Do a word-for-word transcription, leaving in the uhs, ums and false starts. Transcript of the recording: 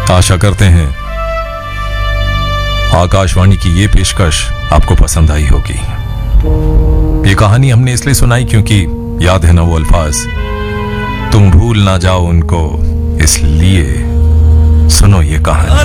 आशा करते हैं आकाशवाणी की ये पेशकश आपको पसंद आई होगी। ये कहानी हमने इसलिए सुनाई क्योंकि याद है ना वो अल्फाज, तुम भूल ना जाओ उनको, इसलिए सुनो ये कहानी।